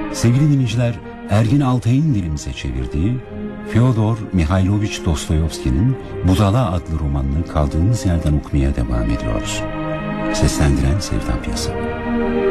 Sevgili dinleyiciler, Ergin Altay'ın dilimize çevirdiği Fyodor Mihailovich Dostoyevski'nin Budala adlı romanını kaldığımız yerden okumaya devam ediyoruz. Seslendiren Sevda Piyasa.